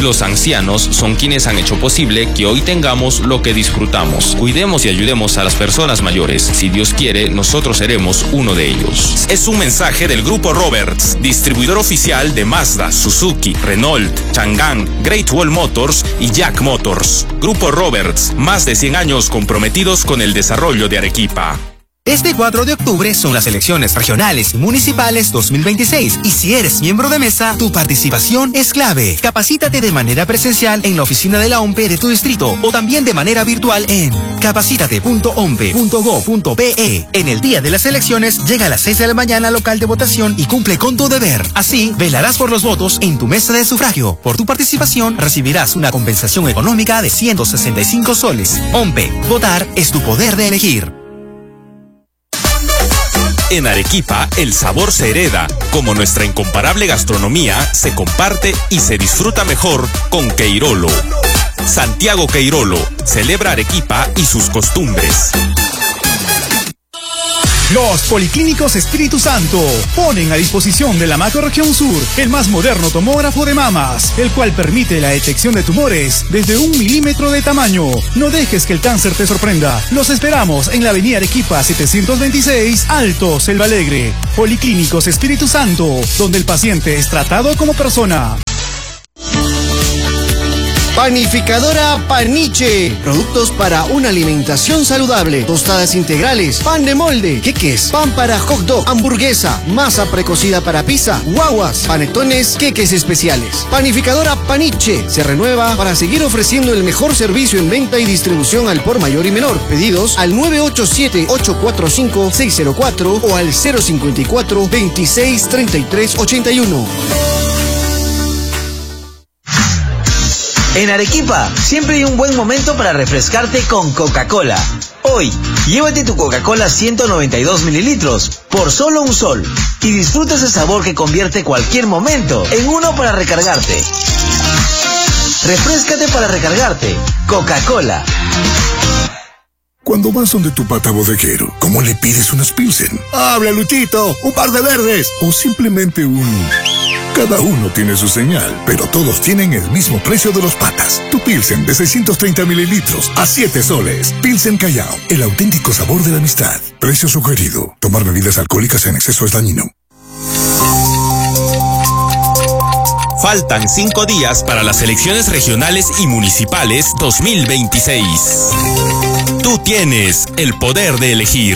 Los ancianos son quienes han hecho posible que hoy tengamos lo que disfrutamos. Cuidemos y ayudemos a las personas mayores. Si Dios quiere, nosotros seremos uno de ellos. Es un mensaje del Grupo Roberts, distribuidor oficial de Mazda, Suzuki, Renault, Chang'an, Great Wall Motors y Jack Motors. Grupo Roberts, más de 100 años comprometidos con el desarrollo de Arequipa. Este 4 de octubre son las elecciones regionales y municipales 2026 y si eres miembro de mesa, tu participación es clave. Capacítate de manera presencial en la oficina de la OMPE de tu distrito o también de manera virtual en capacitate.ompe.go.pe. En el día de las elecciones, llega a las 6 de la mañana al local de votación y cumple con tu deber. Así, velarás por los votos en tu mesa de sufragio. Por tu participación, recibirás una compensación económica de 165 soles. OMPE, votar es tu poder de elegir. En Arequipa, el sabor se hereda, como nuestra incomparable gastronomía se comparte y se disfruta mejor con Queirolo. Santiago Queirolo celebra Arequipa y sus costumbres. Los Policlínicos Espíritu Santo ponen a disposición de la Macrorregión Sur el más moderno tomógrafo de mamas, el cual permite la detección de tumores desde 1 milímetro de tamaño. No dejes que el cáncer te sorprenda. Los esperamos en la avenida Arequipa 726, Alto Selva Alegre. Policlínicos Espíritu Santo, donde el paciente es tratado como persona. Panificadora Paniche. Productos para una alimentación saludable. Tostadas integrales, pan de molde, queques, pan para hot dog, hamburguesa, masa precocida para pizza, guaguas, panetones, queques especiales. Panificadora Paniche se renueva para seguir ofreciendo el mejor servicio en venta y distribución al por mayor y menor. Pedidos al 987-845-604 o al 054-263381. En Arequipa, siempre hay un buen momento para refrescarte con Coca-Cola. Hoy, llévate tu Coca-Cola 192 mililitros por solo $1 y disfruta ese sabor que convierte cualquier momento en uno para recargarte. Refréscate para recargarte. Coca-Cola. Cuando vas donde tu pata bodeguero, ¿cómo le pides unas Pilsen? ¡Habla, Luchito! ¡Un par de verdes! O simplemente un... Cada uno tiene su señal, pero todos tienen el mismo precio de los patas. Tu Pilsen de 630 mililitros a 7 soles. Pilsen Callao, el auténtico sabor de la amistad. Precio sugerido. Tomar bebidas alcohólicas en exceso es dañino. Faltan 5 días para las elecciones regionales y municipales 2026. Tú tienes el poder de elegir.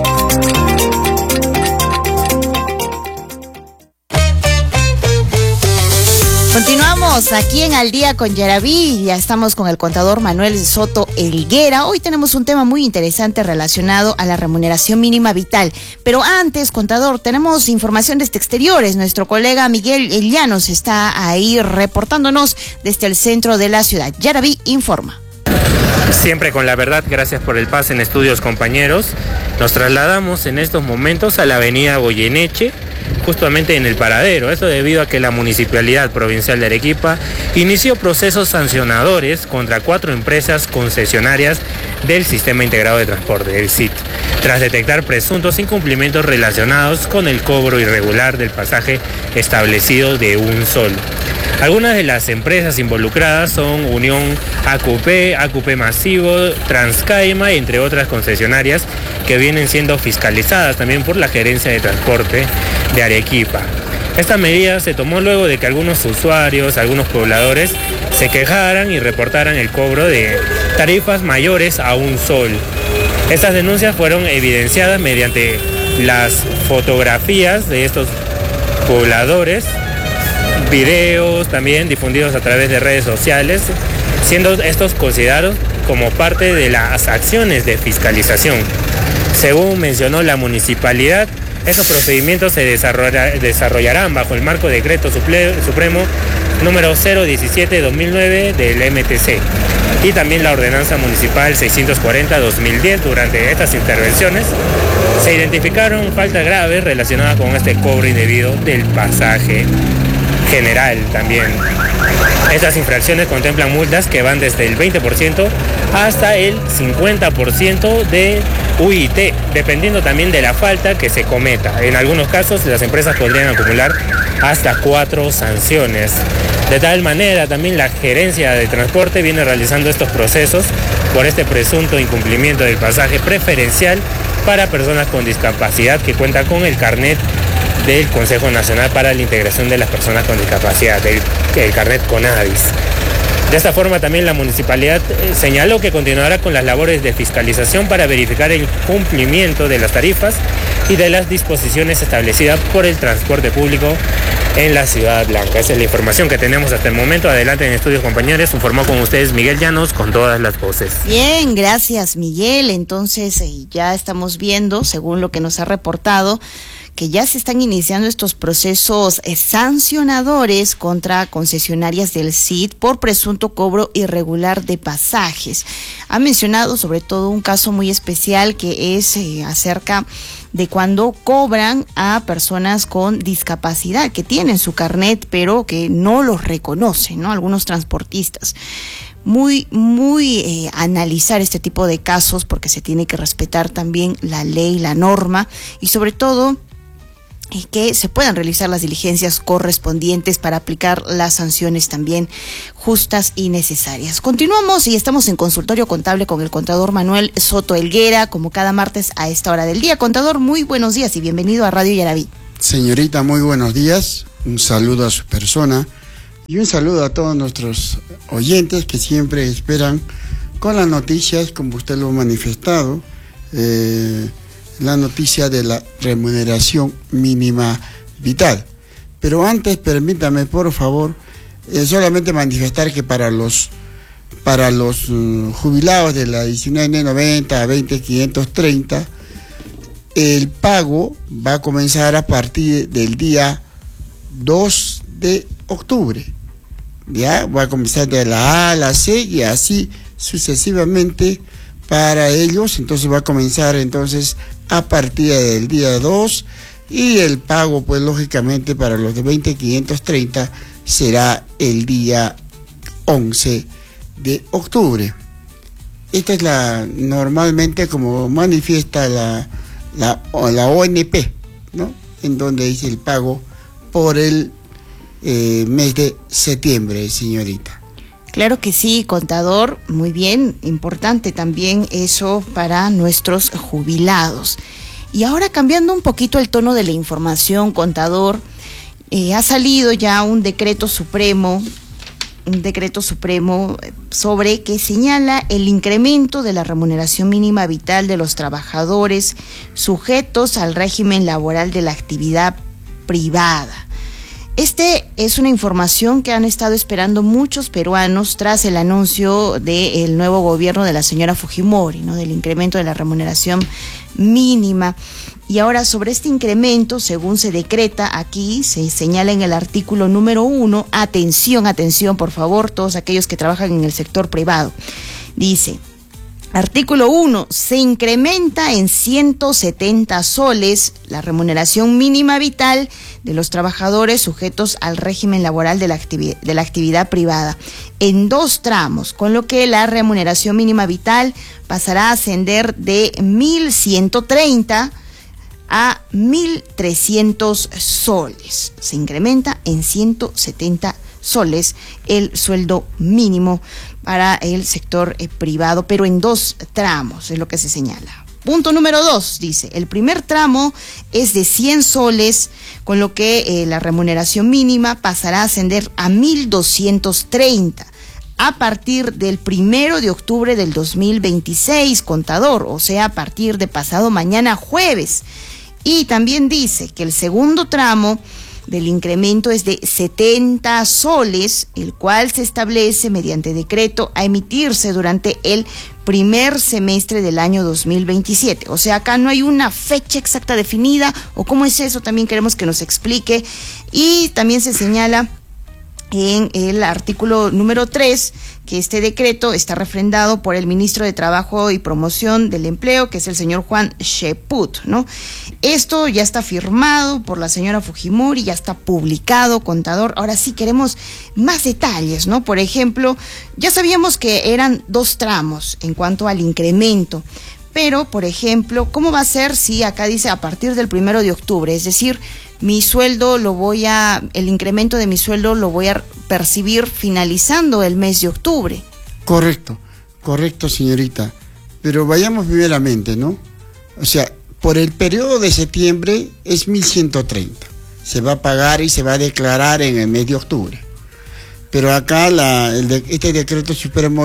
Continuamos aquí en Al Día con Yaraví. Ya estamos con el contador Manuel Soto Elguera. Hoy tenemos un tema muy interesante relacionado a la remuneración mínima vital. Pero antes, contador, tenemos información desde exteriores. Nuestro colega Miguel Llanos está ahí reportándonos desde el centro de la ciudad. Yaraví informa. Siempre con la verdad, gracias por el pase en estudios, compañeros. Nos trasladamos en estos momentos a la avenida Goyeneche, justamente en el paradero. Esto debido a que la Municipalidad Provincial de Arequipa inició procesos sancionadores contra 4 empresas concesionarias del Sistema Integrado de Transporte, el SIT, tras detectar presuntos incumplimientos relacionados con el cobro irregular del pasaje establecido de $1. Algunas de las empresas involucradas son Unión AQP, AQP Masivo, Transcaima, entre otras concesionarias que vienen siendo fiscalizadas también por la Gerencia de Transporte de Arequipa. Esta medida se tomó luego de que algunos usuarios, algunos pobladores, se quejaran y reportaran el cobro de tarifas mayores a $1. Estas denuncias fueron evidenciadas mediante las fotografías de estos pobladores, videos también difundidos a través de redes sociales, siendo estos considerados como parte de las acciones de fiscalización. Según mencionó la municipalidad, estos procedimientos se desarrollarán bajo el marco decreto supremo número 017-2009 del MTC y también la ordenanza municipal 640-2010. Durante estas intervenciones se identificaron faltas graves relacionadas con este cobro indebido del pasaje general también. Estas infracciones contemplan multas que van desde el 20% hasta el 50% de UIT, dependiendo también de la falta que se cometa. En algunos casos las empresas podrían acumular hasta 4 sanciones. De tal manera, también la gerencia de transporte viene realizando estos procesos por este presunto incumplimiento del pasaje preferencial para personas con discapacidad que cuenta con el carnet del Consejo Nacional para la Integración de las Personas con Discapacidad, el carnet CONADIS. De esta forma también la municipalidad señaló que continuará con las labores de fiscalización para verificar el cumplimiento de las tarifas y de las disposiciones establecidas por el transporte público en la Ciudad Blanca. Esa es la información que tenemos hasta el momento. Adelante en estudios, compañeros. Informó con ustedes Miguel Llanos con todas las voces. Bien, gracias, Miguel. Entonces ya estamos viendo, según lo que nos ha reportado, que ya se están iniciando estos procesos sancionadores contra concesionarias del CID por presunto cobro irregular de pasajes. Ha mencionado sobre todo un caso muy especial que es acerca de cuando cobran a personas con discapacidad que tienen su carnet pero que no los reconocen, ¿no? Algunos transportistas. Muy analizar este tipo de casos porque se tiene que respetar también la ley, la norma y sobre todo que se puedan realizar las diligencias correspondientes para aplicar las sanciones también justas y necesarias. Continuamos y estamos en consultorio contable con el contador Manuel Soto Helguera, como cada martes a esta hora del día. Contador, muy buenos días y bienvenido a Radio Yaraví. Señorita, muy buenos días. Un saludo a su persona y un saludo a todos nuestros oyentes que siempre esperan con las noticias, como usted lo ha manifestado, la noticia de la remuneración mínima vital. Pero antes, permítame, por favor, solamente manifestar que para los jubilados de la 1990 a 20.530, el pago va a comenzar a partir del día 2 de octubre. Ya va a comenzar de la A a la C y así sucesivamente para ellos. Entonces va a comenzar entonces a partir del día 2 y el pago pues lógicamente para los de 20.530 será el día 11 de octubre. Esta es normalmente como manifiesta la ONP, ¿no? En donde dice el pago por el mes de septiembre, señorita. Claro que sí, contador, muy bien, importante también eso para nuestros jubilados. Y ahora cambiando un poquito el tono de la información, contador, ha salido ya un decreto supremo sobre que señala el incremento de la remuneración mínima vital de los trabajadores sujetos al régimen laboral de la actividad privada. Este es una información que han estado esperando muchos peruanos tras el anuncio del nuevo gobierno de la señora Fujimori, ¿no? Del incremento de la remuneración mínima. Y ahora sobre este incremento, según se decreta aquí, se señala en el artículo número 1, atención, por favor, todos aquellos que trabajan en el sector privado. Dice, artículo 1, se incrementa en 170 soles la remuneración mínima vital de los trabajadores sujetos al régimen laboral de la actividad privada en 2 tramos, con lo que la remuneración mínima vital pasará a ascender de 1.130 a 1.300 soles. Se incrementa en 170 soles el sueldo mínimo para el sector privado, pero en 2 tramos, es lo que se señala. Punto número 2, dice, el primer tramo es de 100 soles, con lo que la remuneración mínima pasará a ascender a 1.230 a partir del 1 de octubre del 2026, contador, o sea, a partir de pasado mañana jueves. Y también dice que el segundo tramo del incremento es de 70 soles, el cual se establece mediante decreto a emitirse durante el primer semestre del año 2027. O sea, acá no hay una fecha exacta definida, o cómo es eso, también queremos que nos explique. Y también se señala en el artículo número 3 que este decreto está refrendado por el ministro de Trabajo y Promoción del Empleo, que es el señor Juan Cheput, ¿no? Esto ya está firmado por la señora Fujimori, ya está publicado, contador. Ahora sí queremos más detalles, ¿no? Por ejemplo, ya sabíamos que eran 2 tramos en cuanto al incremento, pero, por ejemplo, ¿cómo va a ser si acá dice a partir del 1 de octubre? Es decir, el incremento de mi sueldo lo voy a percibir finalizando el mes de octubre. Correcto, señorita. Pero vayamos primeramente, ¿no? O sea, por el periodo de septiembre es 1.130. Se va a pagar y se va a declarar en el mes de octubre. Pero acá este decreto supremo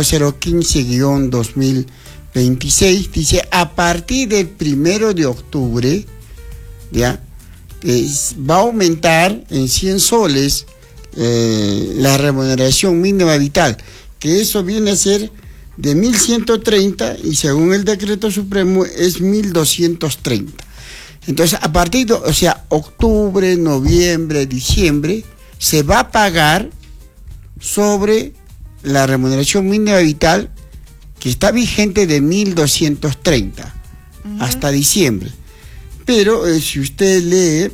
015-2026 dice, a partir del 1 de octubre, ¿ya? Va a aumentar en 100 soles la remuneración mínima vital, que eso viene a ser de 1.130 y según el decreto supremo es 1.230. Entonces, a partir de, o sea, octubre, noviembre, diciembre, se va a pagar sobre la remuneración mínima vital que está vigente de 1.230 hasta diciembre. Pero si usted lee,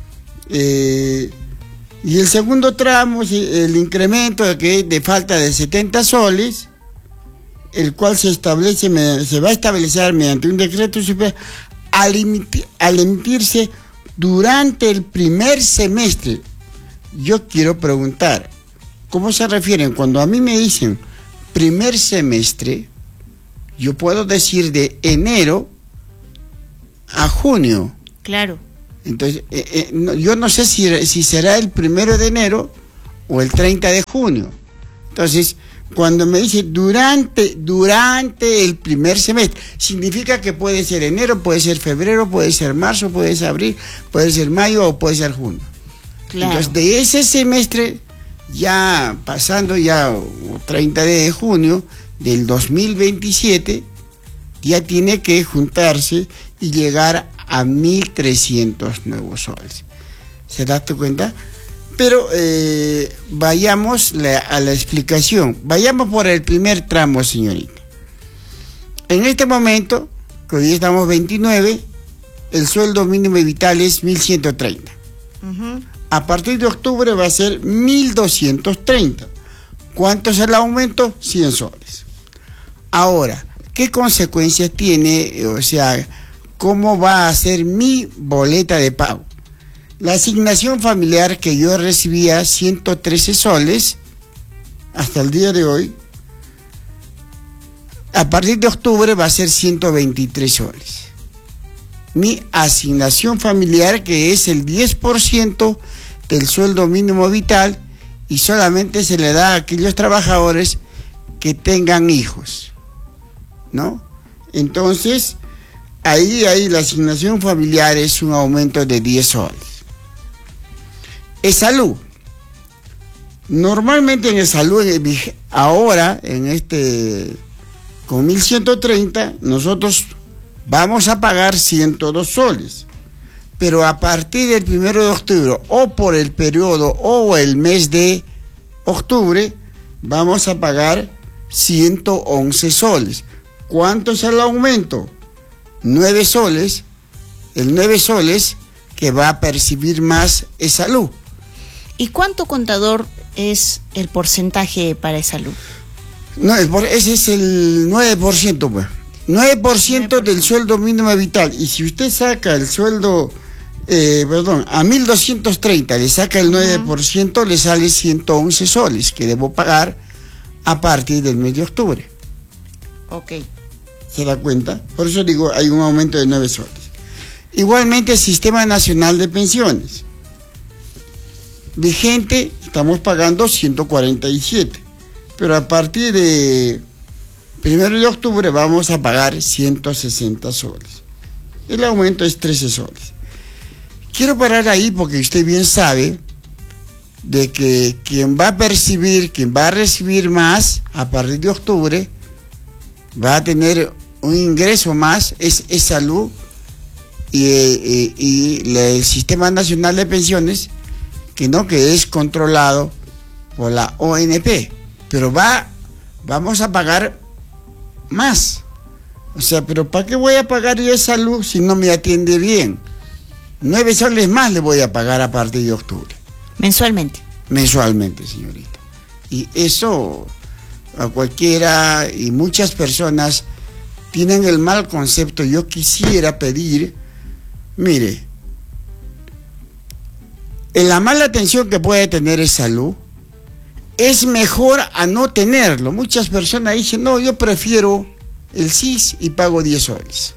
y el segundo tramo, el incremento de falta de 70 soles, el cual se va a establecer mediante un decreto superior al emitirse durante el primer semestre. Yo quiero preguntar, ¿cómo se refieren? Cuando a mí me dicen primer semestre, yo puedo decir de enero a junio. Claro. Entonces, yo no sé si será el 1 de enero o el 30 de junio. Entonces, cuando me dice durante el primer semestre, significa que puede ser enero, puede ser febrero, puede ser marzo, puede ser abril, puede ser mayo o puede ser junio. Claro. Entonces, de ese semestre, ya pasando ya 30 de junio del 2027, ya tiene que juntarse y llegar a 1.300 nuevos soles. ¿Se da cuenta? Pero vayamos a la explicación. Vayamos por el primer tramo, señorita. En este momento, que hoy estamos 29, el sueldo mínimo vital es 1.130. A partir de octubre va a ser 1.230. ¿Cuánto es el aumento? 100 soles. Ahora, ¿qué consecuencias tiene? O sea, ¿cómo va a ser mi boleta de pago? La asignación familiar que yo recibía 113 soles hasta el día de hoy, a partir de octubre va a ser 123 soles. Mi asignación familiar, que es el 10% del sueldo mínimo vital, y solamente se le da a aquellos trabajadores que tengan hijos, ¿no? Entonces, ahí la asignación familiar es un aumento de 10 soles. Es salud. Normalmente en el salud, ahora, con 1.130, nosotros vamos a pagar 102 soles. Pero a partir del 1 de octubre, o por el periodo, o el mes de octubre, vamos a pagar 111 soles. ¿Cuánto es el aumento? 9 soles. El 9 soles que va a percibir más es salud. ¿Y cuánto, contador, es el porcentaje para salud? No, ese es el 9%, pues. 9% del sueldo mínimo vital. Y si usted saca el sueldo, a 1.230, le saca el 9%, le sale 111 soles que debo pagar a partir del mes de octubre. Ok. ¿Se da cuenta? Por eso digo, hay un aumento de 9 soles. Igualmente, el Sistema Nacional de Pensiones. Vigente, estamos pagando 147. Pero a partir de 1 de octubre vamos a pagar 160 soles. El aumento es 13 soles. Quiero parar ahí porque usted bien sabe de que quien va a recibir más a partir de octubre, va a tener un ingreso más, es salud y el Sistema Nacional de Pensiones, que es controlado por la ONP, pero vamos a pagar más. O sea, pero ¿para qué voy a pagar yo salud si no me atiende bien? 9 soles más le voy a pagar a partir de octubre. Mensualmente. Mensualmente, señorita. Y eso a cualquiera y muchas personas tienen el mal concepto. Yo quisiera pedir, mire, En la mala atención que puede tener es salud, es mejor a no tenerlo. Muchas personas dicen, no, yo prefiero el SIS y pago 10 soles.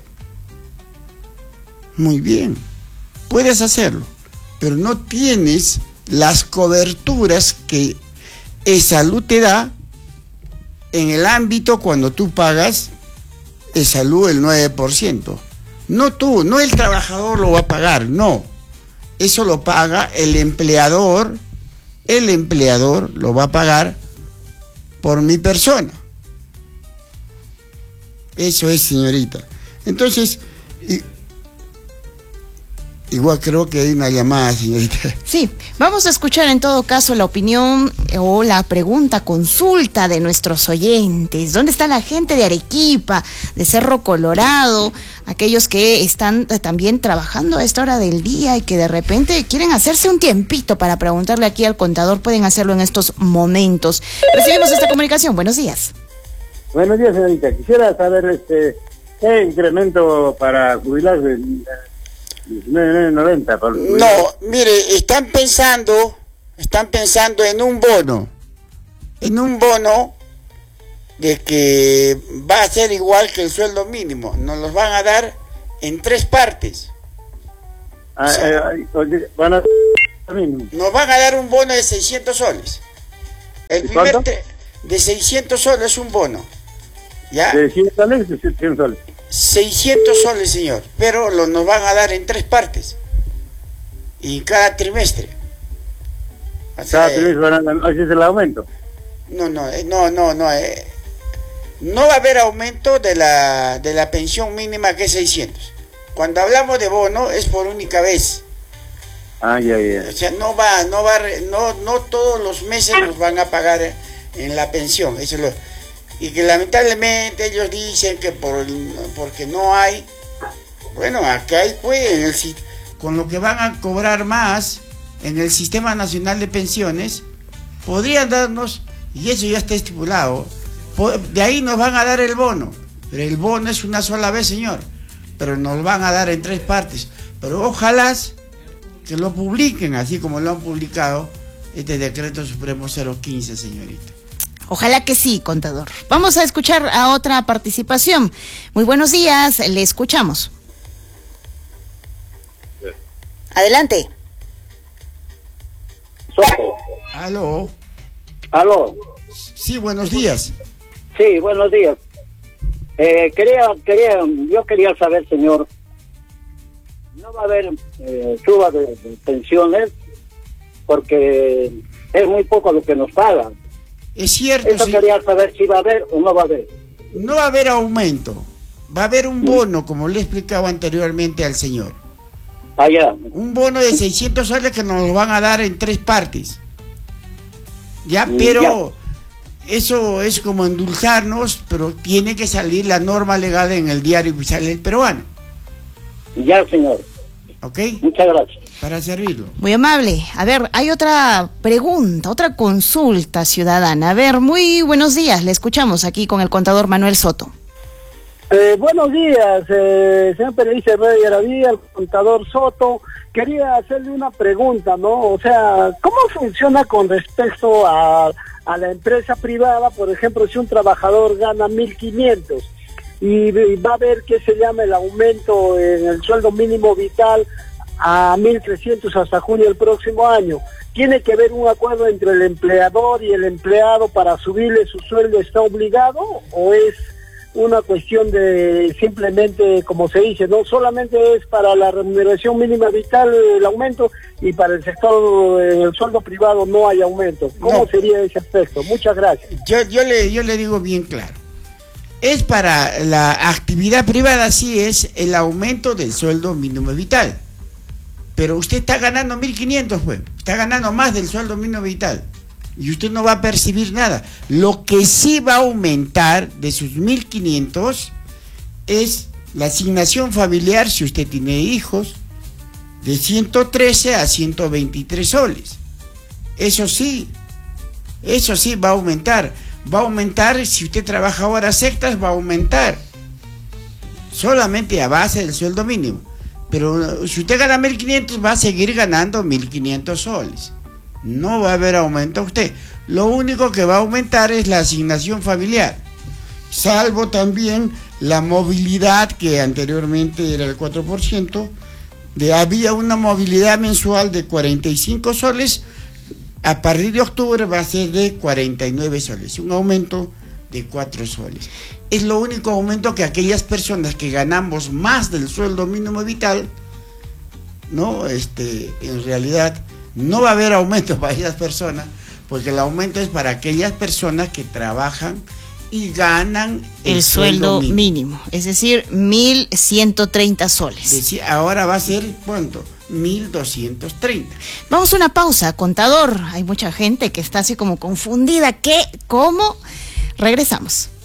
Muy bien, puedes hacerlo, pero no tienes las coberturas que salud te da en el ámbito cuando tú pagas salud el 9%. No tú, no el trabajador lo va a pagar, no. Eso lo paga el empleador lo va a pagar por mi persona. Eso es, señorita. Entonces, igual creo que hay una llamada, señorita. Sí, vamos a escuchar en todo caso la opinión o la pregunta, consulta de nuestros oyentes. ¿Dónde está la gente de Arequipa, de Cerro Colorado, aquellos que están también trabajando a esta hora del día y que de repente quieren hacerse un tiempito para preguntarle aquí al contador? Pueden hacerlo en estos momentos. Recibimos esta comunicación. Buenos días. Buenos días, señorita. Quisiera saber qué incremento para jubilarse. 90. No, mire, están pensando en un bono de que va a ser igual que el sueldo mínimo. Nos los van a dar en 3 partes. Nos van a dar un bono de 600 soles. El primer de 600 soles un bono. ¿Ya? ¿De 100 soles? 100 soles. 600 soles, señor, pero nos van a dar en 3 partes y cada trimestre. Cada trimestre van a dar, ¿ese es el aumento? No va a haber aumento de la pensión mínima, que es 600. Cuando hablamos de bono es por única vez. Ya. O sea, no todos los meses nos van a pagar en la pensión. Eso es lo. Y que lamentablemente ellos dicen que porque no hay. Bueno, acá hay, pues, con lo que van a cobrar más en el Sistema Nacional de Pensiones, podrían darnos, y eso ya está estipulado, de ahí nos van a dar el bono. Pero el bono es una sola vez, señor, pero nos van a dar en 3 partes. Pero ojalá que lo publiquen, así como lo han publicado este Decreto Supremo 015, señorita. Ojalá que sí, contador. Vamos a escuchar a otra participación. Muy buenos días, le escuchamos. Adelante. Aló. Sí, buenos días. Sí, buenos días. Yo quería saber, señor, ¿no va a haber suba de pensiones? Porque es muy poco lo que nos pagan. Es cierto. Eso quería saber si va a haber o no va a haber. No va a haber aumento. Va a haber un bono, como le he explicado anteriormente al señor. Ya. Un bono de 600 soles que nos lo van a dar en 3 partes. Ya, pero eso es como endulzarnos, pero tiene que salir la norma legal en el Diario Oficial del Peruano. Ya, señor. ¿Ok? Muchas gracias. Para servirlo. Muy amable. A ver, hay otra pregunta, otra consulta ciudadana. A ver, muy buenos días. Le escuchamos aquí con el contador Manuel Soto. Buenos días, señor periodista de Yaravía, el contador Soto. Quería hacerle una pregunta, ¿no? O sea, ¿cómo funciona con respecto a la empresa privada? Por ejemplo, si un trabajador gana 1.500 y va a haber que se llama el aumento en el sueldo mínimo vital a 1.300 hasta junio del próximo año. ¿Tiene que haber un acuerdo entre el empleador y el empleado para subirle su sueldo? ¿Está obligado o es una cuestión de simplemente, como se dice, no solamente es para la remuneración mínima vital el aumento y para el sector, el sueldo privado no hay aumento? ¿Cómo sería ese aspecto? Muchas gracias. Yo le digo bien claro. Es para la actividad privada, sí es el aumento del sueldo mínimo vital. Pero usted está ganando 1.500, pues. Está ganando más del sueldo mínimo vital. Y usted no va a percibir nada. Lo que sí va a aumentar de sus 1.500 es la asignación familiar, si usted tiene hijos, de 113 a 123 soles. Eso sí va a aumentar. Va a aumentar, si usted trabaja horas extras, va a aumentar. Solamente a base del sueldo mínimo. Pero si usted gana 1.500, va a seguir ganando 1.500 soles. No va a haber aumento a usted. Lo único que va a aumentar es la asignación familiar, salvo también la movilidad, que anteriormente era el 4%, había una movilidad mensual de 45 soles, a partir de octubre va a ser de 49 soles, un aumento de 4 soles. Es lo único aumento que aquellas personas que ganamos más del sueldo mínimo vital, ¿no? En realidad no va a haber aumento para esas personas, porque el aumento es para aquellas personas que trabajan y ganan el sueldo mínimo, es decir, 1.130 soles. Ahora va a ser, ¿cuánto? 1.230. Vamos a una pausa, contador. Hay mucha gente que está así como confundida. ¿Qué? ¿Cómo? Regresamos.